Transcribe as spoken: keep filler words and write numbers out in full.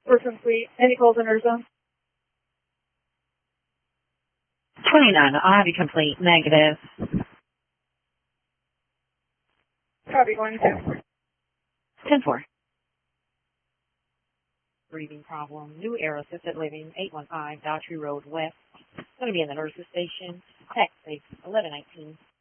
We're complete. Any calls in our zone? twenty-nine, I'll have you complete. Negative. Copy, going to. ten four. Breathing problem. New Era Assisted Living, eight one five Daughtry Road West. Going to be in the nurses station. Text eleven nineteen.